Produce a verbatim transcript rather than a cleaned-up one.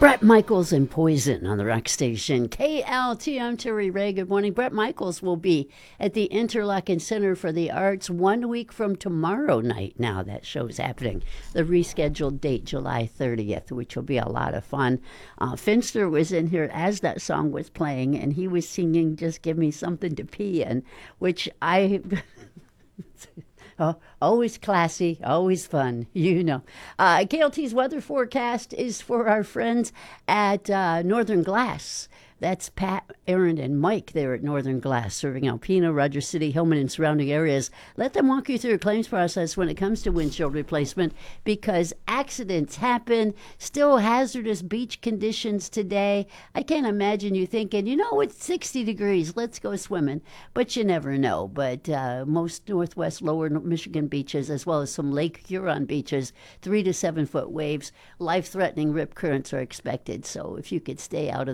Brett Michaels and Poison on the rock station. K L T, I'm Terry Ray. Good morning. Brett Michaels will be at the Interlochen Center for the Arts one week from tomorrow night. Now that show's happening. The rescheduled date, July thirtieth, which will be a lot of fun. Uh, Finster was in here as that song was playing, and he was singing Just Give Me Something to Pee In, which I... Oh, always classy, always fun, you know. Uh, K L T's weather forecast is for our friends at uh, Northern Glass. That's Pat, Aaron, and Mike there at Northern Glass, serving Alpena, Rogers City, Hillman, and surrounding areas. Let them walk you through a claims process when it comes to windshield replacement, because accidents happen. Still hazardous beach conditions today. I can't imagine you thinking, you know, it's sixty degrees, let's go swimming. But you never know. But uh, most Northwest Lower Michigan beaches, as well as some Lake Huron beaches, three to seven foot waves, life-threatening rip currents are expected. So if you could stay out of